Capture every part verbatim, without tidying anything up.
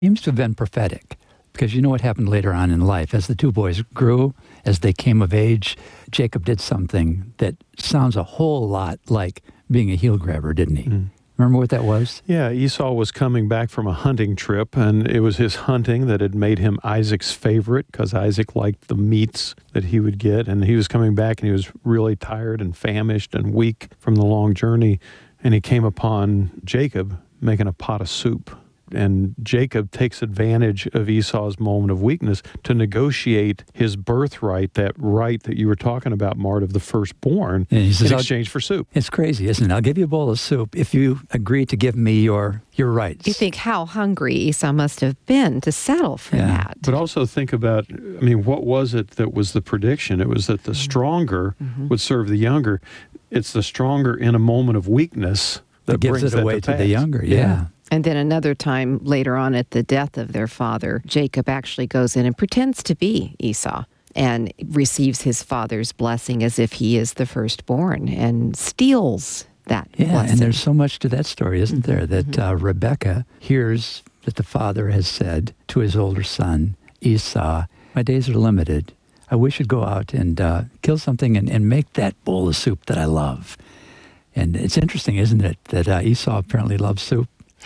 Seems to have been prophetic, because you know what happened later on in life. As the two boys grew, as they came of age, Jacob did something that sounds a whole lot like being a heel grabber, didn't he? Mm. Remember what that was? Yeah, Esau was coming back from a hunting trip, and it was his hunting that had made him Isaac's favorite, because Isaac liked the meats that he would get, and he was coming back, and he was really tired and famished and weak from the long journey, and he came upon Jacob making a pot of soup. And Jacob takes advantage of Esau's moment of weakness to negotiate his birthright, that right that you were talking about, Mart, of the firstborn, he says, in exchange for soup. It's crazy, isn't it? I'll give you a bowl of soup if you agree to give me your, your rights. You think how hungry Esau must have been to settle for Yeah. that. But also think about, I mean, what was it that was the prediction? It was that the stronger mm-hmm. would serve the younger. It's the stronger in a moment of weakness that It gives brings it that away to, to pass. the younger, yeah. yeah. And then another time later on at the death of their father, Jacob actually goes in and pretends to be Esau and receives his father's blessing as if he is the firstborn and steals that yeah, blessing. And there's so much to that story, isn't there? That uh, Rebekah hears that the father has said to his older son, Esau, my days are limited. I wish you'd go out and uh, kill something and, and make that bowl of soup that I love. And it's interesting, isn't it, that uh, Esau apparently loves soup?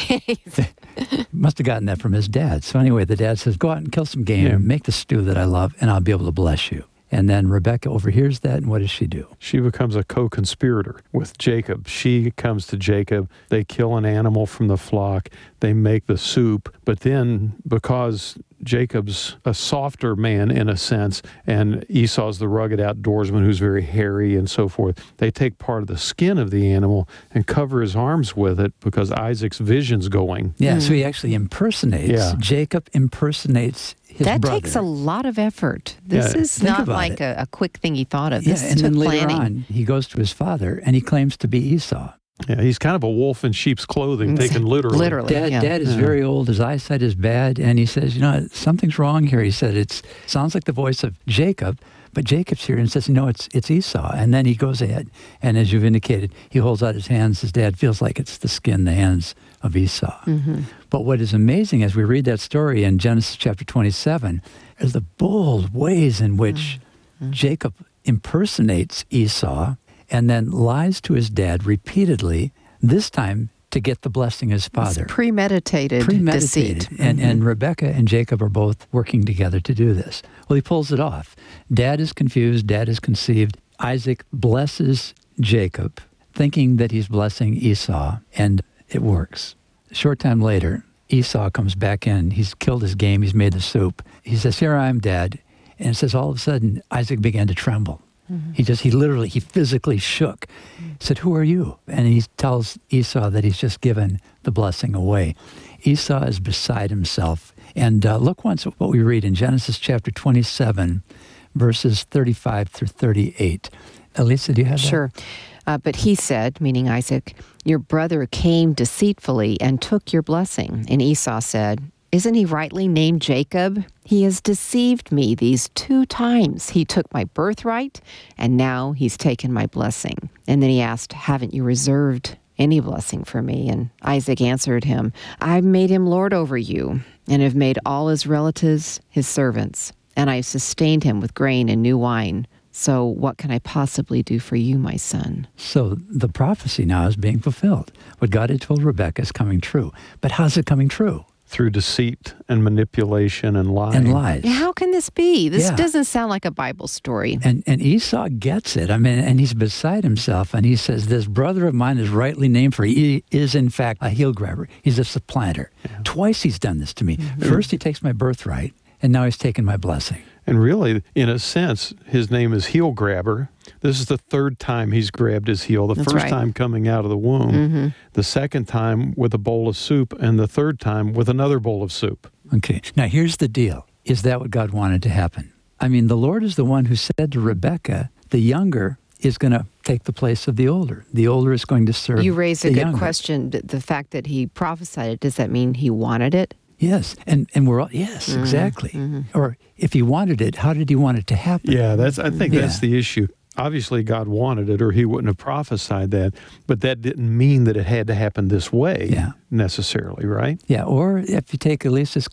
Must have gotten that from his dad. So anyway, the dad says, go out and kill some game, yeah. make the stew that I love, and I'll be able to bless you. And then Rebekah overhears that, and what does she do? She becomes a co-conspirator with Jacob. She comes to Jacob. They kill an animal from the flock. They make the soup. But then, because Jacob's a softer man in a sense, and Esau's the rugged outdoorsman who's very hairy and so forth, they take part of the skin of the animal and cover his arms with it because Isaac's vision's going. Yeah, mm. so he actually impersonates. Yeah. Jacob impersonates his that brother. takes a lot of effort. This yeah. is Think not like a, a quick thing he thought of. This yeah, and took then later planning. on, he goes to his father, and he claims to be Esau. Yeah, he's kind of a wolf in sheep's clothing, taken literally. Literally, Dad, yeah. Dad is yeah. very old. His eyesight is bad. And he says, you know, something's wrong here. He said, it sounds like the voice of Jacob, but Jacob's here and says, no, it's it's Esau. And then he goes ahead. And as you've indicated, he holds out his hands. His dad feels like it's the skin, the hands of Esau. Mm-hmm. But what is amazing as we read that story in Genesis chapter twenty-seven is the bold ways in which mm-hmm. Jacob impersonates Esau and then lies to his dad repeatedly, this time to get the blessing of his father. It's premeditated, premeditated. deceit. And, mm-hmm. and Rebekah and Jacob are both working together to do this. Well, he pulls it off. Dad is confused. Dad is conceived. Isaac blesses Jacob, thinking that he's blessing Esau, and it works. A short time later, Esau comes back in. He's killed his game. He's made the soup. He says, here I am, Dad. And it says all of a sudden, Isaac began to tremble. Mm-hmm. He just, he literally, he physically shook. He said, who are you? And he tells Esau that he's just given the blessing away. Esau is beside himself. And uh, look once at what we read in Genesis chapter twenty-seven, verses thirty-five through thirty-eight. Elisa, do you have that? Sure. Uh, but he said, meaning Isaac, your brother came deceitfully and took your blessing. And Esau said, isn't he rightly named Jacob? He has deceived me these two times. He took my birthright, and now he's taken my blessing. And then he asked, haven't you reserved any blessing for me? And Isaac answered him, I've made him lord over you, and have made all his relatives his servants. And I've sustained him with grain and new wine. So what can I possibly do for you, my son? So the prophecy now is being fulfilled. What God had told Rebekah is coming true. But how's it coming true? Through deceit and manipulation and lying. And lies. How can this be? This Yeah. doesn't sound like a Bible story. And and Esau gets it. I mean, and he's beside himself, and he says, this brother of mine is rightly named, for he is in fact a heel grabber. He's a supplanter. Yeah. Twice he's done this to me. Mm-hmm. First he takes my birthright, and now he's taken my blessing. And really, in a sense, his name is heel grabber. This is the third time he's grabbed his heel. The That's first right. time coming out of the womb, mm-hmm. the second time with a bowl of soup, and the third time with another bowl of soup. Okay, now here's the deal. Is that what God wanted to happen? I mean, the Lord is the one who said to Rebekah, the younger is going to take the place of the older. The older is going to serve You raise a the good younger. question. The fact that he prophesied it, does that mean he wanted it? Yes, and and we're all, yes, mm-hmm. exactly. Mm-hmm. Or if he wanted it, how did he want it to happen? Yeah, that's. I think yeah. that's the issue. Obviously, God wanted it, or he wouldn't have prophesied that. But that didn't mean that it had to happen this way yeah. necessarily, right? Yeah, or if you take Elisa's